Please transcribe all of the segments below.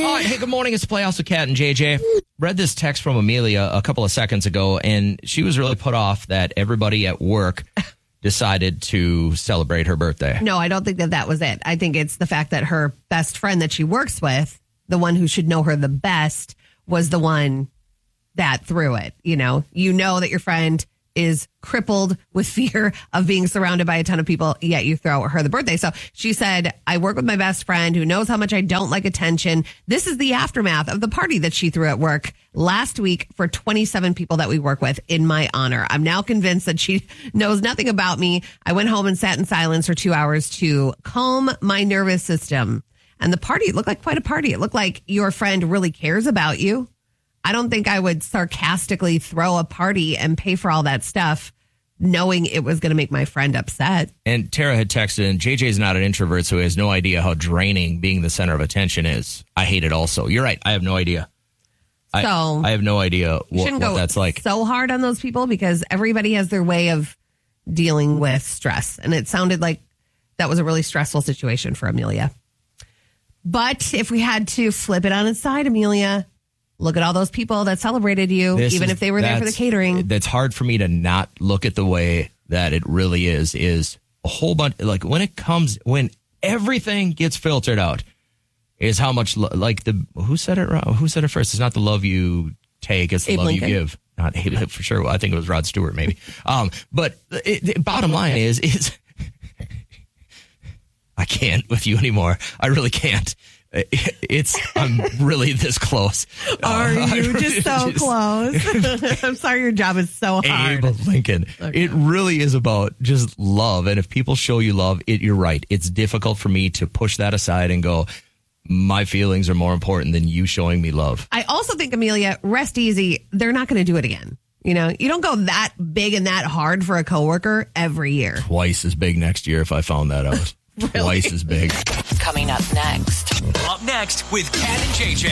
Hey, good morning. It's Playhouse with Kat and JJ. Read this text from Amelia a couple of seconds ago, and she was really put off that everybody at work decided to celebrate her birthday. No, I don't think that was it. I think it's the fact that her best friend that she works with, the one who should know her the best, was the one that threw it. You know that your friend is crippled with fear of being surrounded by a ton of people, yet you throw her the birthday. So she said, I work with my best friend who knows how much I don't like attention. This is the aftermath of the party that she threw at work last week for 27 people that we work with in my honor. I'm now convinced that she knows nothing about me. I went home and sat in silence for 2 hours to calm my nervous system. And the party looked like quite a party. It looked like your friend really cares about you. I don't think I would sarcastically throw a party and pay for all that stuff knowing it was going to make my friend upset. And Tara had texted, and JJ's not an introvert, so he has no idea how draining being the center of attention is. I hate it also. You're right. I have no idea. So I have no idea what that's like. So hard on those people because everybody has their way of dealing with stress. And it sounded like that was a really stressful situation for Amelia. But if we had to flip it on its side, Amelia, look at all those people that celebrated you, even if they were there for the catering. That's hard for me to not look at the way that it really is a whole bunch. Like when everything gets filtered out is how much who said it wrong? Who said it first? It's not the love you take, it's the Abe love Lincoln. you give. Not Abe for sure. I think it was Rod Stewart maybe. But the bottom line is I can't with you anymore. I really can't. I'm really this close. Are you just so close? I'm sorry, your job is so hard. Abe Lincoln. Okay. It really is about just love. And if people show you love, you're right. It's difficult for me to push that aside and go, my feelings are more important than you showing me love. I also think, Amelia, rest easy. They're not going to do it again. You don't go that big and that hard for a coworker every year. Twice as big next year if I found that out. Really? Twice as big. Coming up next. Up next with Kat and JJ.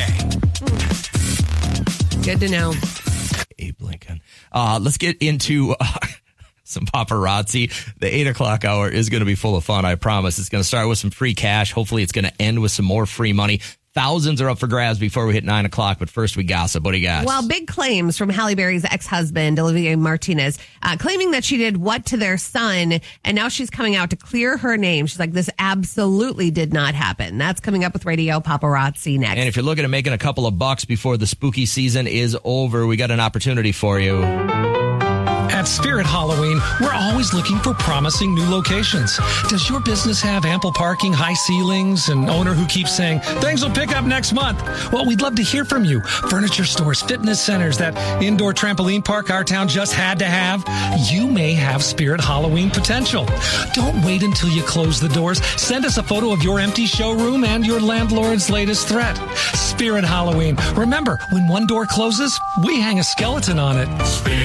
Good to know. Abe Lincoln. Let's get into some paparazzi. The 8 o'clock hour is going to be full of fun, I promise. It's going to start with some free cash. Hopefully it's going to end with some more free money. Thousands are up for grabs before we hit 9 o'clock, but first we gossip. What do you got? Well, big claims from Halle Berry's ex-husband, Olivier Martinez, claiming that she did what to their son, and now she's coming out to clear her name. She's like, this absolutely did not happen. That's coming up with Radio Paparazzi next. And if you're looking at making a couple of bucks before the spooky season is over, we got an opportunity for you. At Spirit Halloween, we're always looking for promising new locations. Does your business have ample parking, high ceilings, an owner who keeps saying, things will pick up next month? Well, we'd love to hear from you. Furniture stores, fitness centers, that indoor trampoline park our town just had to have. You may have Spirit Halloween potential. Don't wait until you close the doors. Send us a photo of your empty showroom and your landlord's latest threat. Spirit Halloween. Remember, when one door closes, we hang a skeleton on it.